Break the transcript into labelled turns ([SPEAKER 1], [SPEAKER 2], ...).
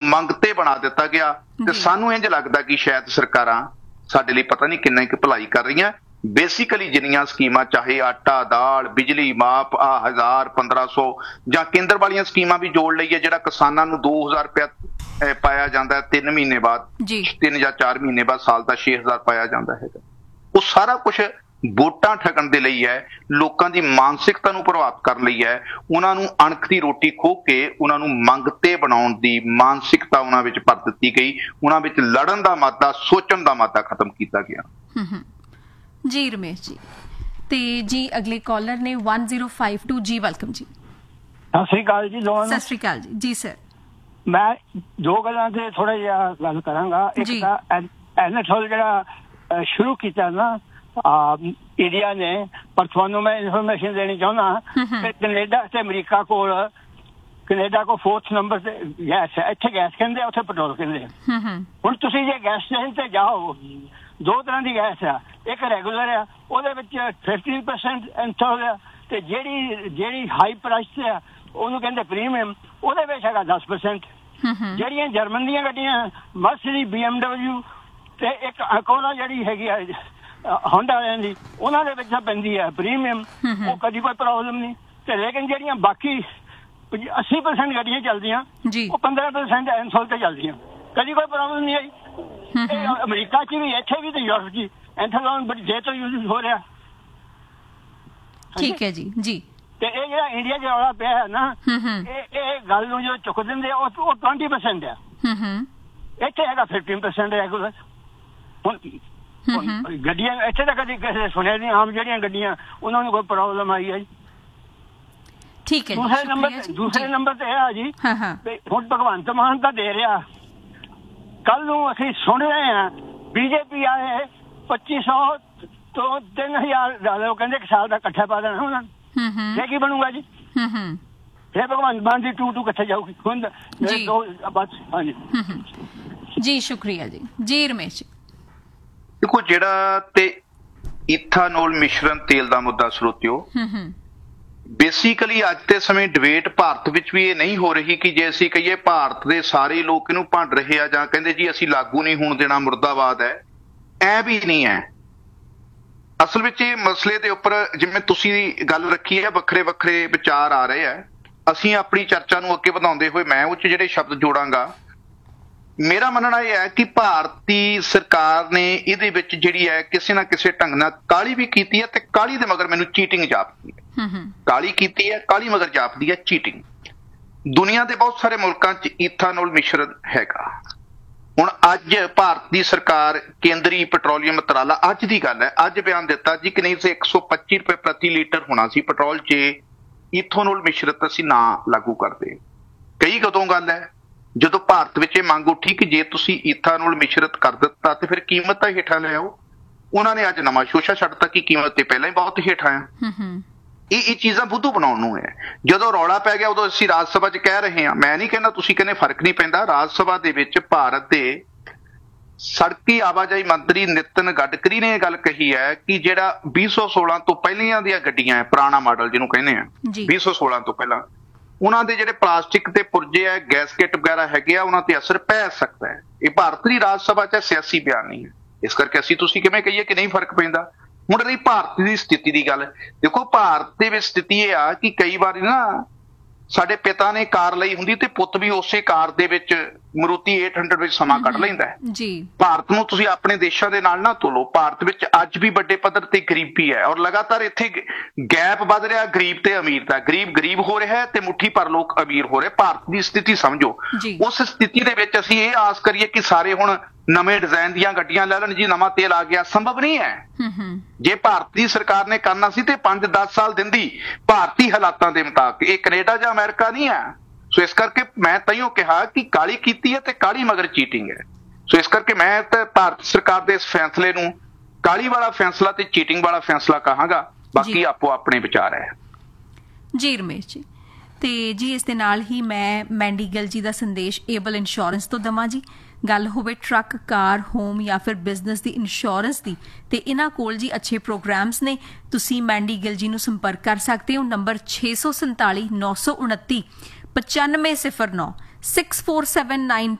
[SPEAKER 1] ਮੰਗ ਤੇ ਬਣਾ ਦਿੱਤਾ ਗਿਆ। ਤੇ ਸਾਨੂੰ ਇੰਝ ਲੱਗਦਾ ਕਿ ਸ਼ਾਇਦ ਸਰਕਾਰਾਂ ਸਾਡੇ ਲਈ ਪਤਾ ਨਹੀਂ ਕਿੰਨਾ ਕੁ ਭਲਾਈ ਕਰ ਰਹੀਆਂ। ਬੇਸਿਕਲੀ ਜਿੰਨੀਆਂ ਸਕੀਮਾਂ, ਚਾਹੇ ਆਟਾ ਦਾਲ, ਬਿਜਲੀ ਮਾਫ, 1000 1500 ਜਾਂ ਕੇਂਦਰ ਵਾਲੀਆਂ ਸਕੀਮਾਂ ਵੀ ਜੋੜ ਲਈਏ, ਜਿਹੜਾ ਕਿਸਾਨਾਂ ਨੂੰ 2000 ਰੁਪਇਆ ਪਾਇਆ ਜਾਂਦਾ 3 ਮਹੀਨੇ ਬਾਅਦ, 3 ਜਾਂ 4 ਮਹੀਨੇ ਬਾਅਦ, ਸਾਲ ਦਾ 6000 ਪਾਇਆ ਜਾਂਦਾ ਹੈਗਾ, ਉਹ ਸਾਰਾ ਕੁਛ ਵੋਟਾਂ ਠੱਗਣ ਦੇ ਲਈ ਹੈ, ਲੋਕਾਂ ਦੀ ਮਾਨਸਿਕਤਾ ਨੂੰ ਪ੍ਰਭਾਵਿਤ ਕਰਨ ਲਈ ਹੈ, ਉਹਨਾਂ ਨੂੰ ਅਣਖ ਦੀ ਰੋਟੀ ਖੋਹ ਕੇ ਉਹਨਾਂ ਨੂੰ ਮੰਗਤੇ ਬਣਾਉਣ ਦੀ ਮਾਨਸਿਕਤਾ ਉਹਨਾਂ ਵਿੱਚ ਭਰ ਦਿੱਤੀ ਗਈ। ਉਹਨਾਂ ਵਿੱਚ ਲੜਨ ਦਾ ਮਾਦਾ, ਸੋਚਣ ਦਾ ਮਾਦਾ ਖਤਮ ਕੀਤਾ ਗਿਆ।
[SPEAKER 2] ਜੀ ਰਮੇਸ਼ ਜੀ, ਤੇ ਜੀ ਅਗਲੇ ਕਾਲਰ ਨੇ 1052 ਜੀ। ਵੈਲਕਮ ਜੀ।
[SPEAKER 3] ਸਤਿ ਸ੍ਰੀ ਅਕਾਲ ਜੀ।
[SPEAKER 2] ਸਤਿ ਸ੍ਰੀ ਅਕਾਲ ਜੀ। ਜੀ ਸਰ,
[SPEAKER 3] ਮੈਂ ਦੋ ਗੱਲਾਂ ਤੇ ਥੋੜਾ ਜਿਹਾ ਗੱਲ ਕਰਾਂਗਾ। ਇੱਕ ਤਾਂ ਐਨਐਸਐਲ ਜਿਹੜਾ ਸ਼ੁਰੂ ਕੀਤਾ ਨਾ ਇੰਡੀਆ ਨੇ, ਪਰ ਤੁਹਾਨੂੰ ਮੈਂ ਇਨਫੋਰਮੇਸ਼ਨ ਦੇਣੀ ਚਾਹੁੰਦਾ ਕਿ ਕੈਨੇਡਾ ਤੇ ਅਮਰੀਕਾ ਕੋਲ, ਕੈਨੇਡਾ ਕੋਲ 4th ਨੰਬਰ ਤੇ ਗੈਸ ਹੈ। ਇੱਥੇ ਗੈਸ ਕਹਿੰਦੇ, ਉੱਥੇ ਪੈਟਰੋਲ ਕਹਿੰਦੇ। ਹੁਣ ਤੁਸੀਂ ਜੇ ਗੈਸ ਸਟੇਸ਼ਨ ਤੇ ਜਾਓ, ਦੋ ਤਰ੍ਹਾਂ ਦੀ ਗੈਸ ਆ, ਇੱਕ ਰੈਗੂਲਰ ਆ, ਉਹਦੇ ਵਿੱਚ 15% ਐਂਥੋਲ ਆ, ਤੇ ਜਿਹੜੀ ਹਾਈ ਪ੍ਰਾਈਸ ਤੇ ਆ ਉਹਨੂੰ ਕਹਿੰਦੇ ਪ੍ਰੀਮੀਅਮ, ਉਹਦੇ ਵਿੱਚ ਹੈਗਾ 10%। ਜਿਹੜੀਆਂ ਜਰਮਨ ਦੀਆਂ ਗੱਡੀਆਂ, ਮਰਸੀਡੀਜ਼, BMW ਤੇ ਇੱਕ ਅਕੋਲਾ ਜਿਹੜੀ ਹੈਗੀ ਆ ਹੋਂਡਾ ਵਾਲਿਆਂ ਦੀ, ਉਹਨਾਂ ਦੇ ਵਿੱਚ ਪੈਂਦੀ ਹੈ ਪ੍ਰੀਮੀਅਮ, ਉਹ ਕਦੀ ਕੋਈ ਪ੍ਰੋਬਲਮ ਨਹੀਂ। ਤੇ ਲੇਕਿਨ ਜਿਹੜੀਆਂ ਬਾਕੀ 80% ਗੱਡੀਆਂ ਚੱਲਦੀਆਂ, ਉਹ 15% ਐਂਥੋਲ ਤੇ ਚੱਲਦੀਆਂ, ਕਦੀ ਕੋਈ ਪ੍ਰੋਬਲਮ ਨਹੀਂ ਆਈ। ਅਮਰੀਕਾ ਚ ਵੀ, ਇੱਥੇ ਵੀ, ਤੇ ਯੂਰਪ ਚ ਐਂਥੋਲ ਬੜੀ ਦੇਰ ਤੋਂ ਯੂਜ਼ ਹੋ ਰਿਹਾ।
[SPEAKER 2] ਠੀਕ ਹੈ ਜੀ। ਜੀ,
[SPEAKER 3] ਤੇ ਇਹ ਜਿਹੜਾ ਇੰਡੀਆ ਚ ਰੌਲਾ ਪਿਆ ਹੈ ਨਾ, ਇਹ ਗੱਲ ਨੂੰ ਜੋ ਚੁੱਕ ਦਿੰਦੇ ਉਹ 20% ਆ, ਇੱਥੇ ਹੈਗਾ 15% ਰੈਗੂਲਰ। ਹੁਣ ਗੱਡੀਆਂ ਇੱਥੇ ਤਾਂ ਕਦੀ ਕਿਸੇ ਸੁਣਿਆ ਨਹੀਂ, ਆਮ ਜਿਹੜੀਆਂ ਗੱਡੀਆਂ ਉਹਨਾਂ ਨੂੰ ਕੋਈ ਪ੍ਰੋਬਲਮ ਆਈ ਹੈ ਜੀ।
[SPEAKER 2] ਠੀਕ ਹੈ।
[SPEAKER 3] ਦੂਸਰੇ ਨੰਬਰ ਤੇ ਆ ਜੀ, ਹੁਣ ਭਗਵੰਤ ਮਾਨ ਤਾਂ ਦੇ ਰਿਹਾ, ਕੱਲ ਨੂੰ ਅਸੀਂ ਸੁਣ ਰਹੇ ਹਾਂ ਬੀਜੇਪੀ ਵਾਲੇ 2500 ਤੋਂ 3000 ਡਾਲਰ ਕਹਿੰਦੇ ਇੱਕ ਸਾਲ ਦਾ ਇਕੱਠਾ ਪਾ ਦੇਣਾ ਉਹਨਾਂ ਨੂੰ। ਇਹ ਕੀ ਬਣੂਗਾ ਜੀ? ਫਿਰ ਭਗਵੰਤ ਮਾਨ ਦੀ ਟੂ ਕਿੱਥੇ ਜਾਊਗੀ?
[SPEAKER 2] ਜੀ ਸ਼ੁਕਰੀਆ ਜੀ। ਜੀ ਰਮੇਸ਼ ਜੀ,
[SPEAKER 1] ਦੇਖੋ, ਜਿਹੜਾ ਤੇ ਇਥਾਨੋਲ ਮਿਸ਼ਰਨ ਤੇਲ ਦਾ ਮੁੱਦਾ ਸਰੋਤਿਓ, ਬੇਸਿਕਲੀ ਅੱਜ ਦੇ ਸਮੇਂ ਡਿਬੇਟ ਭਾਰਤ ਵਿੱਚ ਵੀ ਇਹ ਨਹੀਂ ਹੋ ਰਹੀ ਕਿ ਜੇ ਅਸੀਂ ਕਹੀਏ ਭਾਰਤ ਦੇ ਸਾਰੇ ਲੋਕ ਇਹਨੂੰ ਭੰਡ ਰਹੇ ਆ ਜਾਂ ਕਹਿੰਦੇ ਜੀ ਅਸੀਂ ਲਾਗੂ ਨਹੀਂ ਹੋਣ ਦੇਣਾ, ਮੁਰਦਾਬਾਦ ਹੈ, ਐ ਵੀ ਨਹੀਂ ਹੈ। ਅਸਲ ਵਿੱਚ ਇਹ ਮਸਲੇ ਦੇ ਉੱਪਰ ਜਿਵੇਂ ਤੁਸੀਂ ਗੱਲ ਰੱਖੀ ਹੈ, ਵੱਖਰੇ ਵੱਖਰੇ ਵਿਚਾਰ ਆ ਰਹੇ ਆ। ਅਸੀਂ ਆਪਣੀ ਚਰਚਾ ਨੂੰ ਅੱਗੇ ਵਧਾਉਂਦੇ ਹੋਏ ਮੈਂ ਉਹ 'ਚ ਜਿਹੜੇ ਸ਼ਬਦ ਜੋੜਾਂਗਾ, ਮੇਰਾ ਮੰਨਣਾ ਇਹ ਹੈ ਕਿ ਭਾਰਤੀ ਸਰਕਾਰ ਨੇ ਇਹਦੇ ਵਿੱਚ ਜਿਹੜੀ ਹੈ ਕਿਸੇ ਨਾ ਕਿਸੇ ਢੰਗ ਨਾਲ ਕਾਹਲੀ ਵੀ ਕੀਤੀ ਹੈ, ਤੇ ਕਾਹਲੀ ਦੇ ਮਗਰ ਮੈਨੂੰ ਚੀਟਿੰਗ ਜਾਪਦੀ ਹੈ। ਕਾਹਲੀ ਕੀਤੀ ਹੈ, ਕਾਹਲੀ ਮਗਰ ਜਾਪਦੀ ਹੈ ਚੀਟਿੰਗ। ਦੁਨੀਆ ਦੇ ਬਹੁਤ ਸਾਰੇ ਮੁਲਕਾਂ 'ਚ ਇਥਾਨੋਲ ਮਿਸ਼ਰਨ ਹੈਗਾ। ਹੁਣ ਅੱਜ ਭਾਰਤ ਦੀ ਸਰਕਾਰ, ਕੇਂਦਰੀ ਪੈਟਰੋਲੀਅਮ ਮੰਤਰਾਲਾ, ਅੱਜ ਦੀ ਗੱਲ ਹੈ, ਅੱਜ ਬਿਆਨ ਦਿੱਤਾ ਜੀ ਕਿ ਨਹੀਂ ਸੀ 125 ਰੁਪਏ ਪ੍ਰਤੀ ਲੀਟਰ ਹੋਣਾ ਸੀ ਪੈਟਰੋਲ 'ਚ ਇਥਾਨੋਲ ਮਿਸ਼ਰਤ ਅਸੀਂ ਨਾ ਲਾਗੂ ਕਰਦੇ। ਕਈ ਕਦੋਂ ਗੱਲ ਹੈ ਜਦੋਂ ਭਾਰਤ ਵਿੱਚ ਇਹ ਮੰਗ ਉੱਠੀ ਕਿ ਜੇ ਤੁਸੀਂ ਇਥਾਨੋਲ ਮਿਸ਼ਰਤ ਕਰ ਦਿੱਤਾ ਤੇ ਫਿਰ ਕੀਮਤ ਤਾਂ ਹੇਠਾਂ ਲੈ ਆਓ। ਉਹਨਾਂ ਨੇ ਅੱਜ ਨਵਾਂ ਸ਼ੋਸ਼ਾ ਛੱਡਤਾ ਕਿ ਕੀਮਤ ਤੇ ਪਹਿਲਾਂ ਹੀ ਬਹੁਤ ਹੇਠਾਂ ਆ। ਇਹ ਚੀਜ਼ਾਂ ਬੁੱਧੂ ਬਣਾਉਣ ਨੂੰ ਹੈ। ਜਦੋਂ ਰੌਲਾ ਪੈ ਗਿਆ ਉਦੋਂ ਅਸੀਂ ਰਾਜ ਸਭਾ 'ਚ ਕਹਿ ਰਹੇ ਹਾਂ, ਮੈਂ ਨਹੀਂ ਕਹਿੰਦਾ, ਤੁਸੀਂ ਕਹਿੰਦੇ ਫਰਕ ਨਹੀਂ ਪੈਂਦਾ। ਰਾਜ ਸਭਾ ਦੇ ਵਿੱਚ ਭਾਰਤ ਦੇ ਸੜਕੀ ਆਵਾਜਾਈ ਮੰਤਰੀ ਨਿਤਨ ਗਡਕਰੀ ਨੇ ਇਹ ਗੱਲ ਕਹੀ ਹੈ ਕਿ ਜਿਹੜਾ 2016 ਤੋਂ ਪਹਿਲੀਆਂ ਦੀਆਂ ਗੱਡੀਆਂ ਹੈ, ਪੁਰਾਣਾ ਮਾਡਲ ਜਿਹਨੂੰ ਕਹਿੰਦੇ ਆ, 2016 ਤੋਂ ਪਹਿਲਾਂ, ਉਹਨਾਂ ਦੇ ਜਿਹੜੇ ਪਲਾਸਟਿਕ ਦੇ ਪੁਰਜੇ ਹੈ, ਗੈਸਕੇਟ ਵਗੈਰਾ ਹੈਗੇ ਆ, ਉਹਨਾਂ ਤੇ ਅਸਰ ਪੈ ਸਕਦਾ ਹੈ। ਇਹ ਭਾਰਤ ਦੀ ਰਾਜ ਸਭਾ 'ਚ ਸਿਆਸੀ ਬਿਆਨ ਨਹੀਂ ਹੈ, ਇਸ ਕਰਕੇ ਅਸੀਂ ਤੁਸੀਂ ਕਿਵੇਂ ਕਹੀਏ ਕਿ ਨਹੀਂ ਫਰਕ ਪੈਂਦਾ। ਹੁਣ ਰਹੀ ਭਾਰਤ ਦੀ ਸਥਿਤੀ ਦੀ ਗੱਲ, ਦੇਖੋ ਭਾਰਤ ਦੇ ਵਿੱਚ ਸਥਿਤੀ ਇਹ ਆ ਕਿ ਕਈ ਵਾਰੀ ਨਾ ਸਾਡੇ ਪਿਤਾ ਨੇ ਕਾਰ ਲਈ ਹੁੰਦੀ ਤੇ ਪੁੱਤ ਵੀ ਉਸੇ ਕਾਰ ਦੇ ਵਿੱਚ ਮਰੂਤੀ 800 ਵਿੱਚ ਸਮਾਂ ਕੱਢ ਲੈਂਦਾ ਹੈ। ਭਾਰਤ ਨੂੰ ਤੁਸੀਂ ਆਪਣੇ ਦੇਸ਼ਾਂ ਦੇ ਨਾਲ ਨਾ ਤੋਲੋ। ਭਾਰਤ ਵਿੱਚ ਅੱਜ ਵੀ ਵੱਡੇ ਪੱਧਰ ਤੇ ਗਰੀਬੀ ਹੈ, ਔਰ ਲਗਾਤਾਰ ਇੱਥੇ ਗੈਪ ਵੱਧ ਰਿਹਾ ਗਰੀਬ ਤੇ ਅਮੀਰ ਦਾ। ਗਰੀਬ ਹੋ ਰਿਹਾ ਤੇ ਮੁੱਠੀ ਭਰ ਲੋਕ ਅਮੀਰ ਹੋ ਰਹੇ। ਭਾਰਤ ਦੀ ਸਥਿਤੀ ਸਮਝੋ। ਉਸ ਸਥਿਤੀ ਦੇ ਵਿੱਚ ਅਸੀਂ ਇਹ ਆਸ ਕਰੀਏ ਕਿ ਸਾਰੇ ਹੁਣ ਨਵੇਂ ਡਿਜ਼ਾਈਨ ਦੀਆਂ ਗੱਡੀਆਂ ਲੈ ਲੈਣ ਜੀ, ਨਵਾਂ ਤੇਲ ਆ ਗਿਆ, ਸੰਭਵ ਨਹੀਂ ਹੈ। ਜੇ ਭਾਰਤ ਦੀ ਸਰਕਾਰ ਨੇ ਕਰਨਾ ਸੀ ਤੇ 5-10 ਸਾਲ ਦਿੰਦੀ ਭਾਰਤੀ ਹਾਲਾਤਾਂ ਦੇ ਮੁਤਾਬਕ। ਇਹ ਕੈਨੇਡਾ ਜਾਂ ਅਮਰੀਕਾ ਨਹੀਂ ਹੈ। ਸੋ ਇਸ ਕਰਕੇ ਮੈਂ ਤਾਈਓ ਕਿਹਾ ਕਿ ਕਾਹਲੀ ਕੀਤੀ ਹੈ ਤੇ ਕਾਹਲੀ ਮਗਰ ਚੀਟਿੰਗ ਹੈ। ਸੋ ਇਸ ਕਰਕੇ ਮੈਂ ਤਾਂ ਭਾਰਤ ਸਰਕਾਰ ਦੇ ਇਸ ਫੈਸਲੇ ਨੂੰ ਕਾਹਲੀ ਵਾਲਾ ਫੈਸਲਾ ਤੇ ਚੀਟਿੰਗ ਵਾਲਾ ਫੈਸਲਾ ਕਹਾਂਗਾ। ਬਾਕੀ ਆਪੋ ਆਪਣੇ ਵਿਚਾਰ ਹੈ।
[SPEAKER 2] ਜੀ ਰਮੇਸ਼ ਜੀ, ਤੇ ਜੀ ਇਸ ਦੇ ਨਾਲ ਹੀ ਮੈਂ ਮੈਂਡੀ ਗਿੱਲ ਜੀ ਦਾ ਸੰਦੇਸ਼ ਏਬਲ ਇੰਸ਼ੋਰੈਂਸ ਤੋਂ ਦਵਾਂ ਜੀ। ਗੱਲ ਹੋਵੇ ਟਰੱਕ, ਕਾਰ, ਹੋਮ ਜਾਂ ਫਿਰ ਬਿਜ਼ਨਸ ਦੀ ਇੰਸ਼ੋਰੈਂਸ ਦੀ, ਤੇ ਇਹਨਾਂ ਕੋਲ ਜੀ ਅੱਛੇ ਪ੍ਰੋਗਰਾਮਸ ਨੇ। ਤੁਸੀਂ ਮੈਂਡੀ ਗਿੱਲ ਜੀ ਨੂੰ ਸੰਪਰਕ ਕਰ ਸਕਦੇ ਹੋ। ਨੰਬਰ 647 929 9509 6479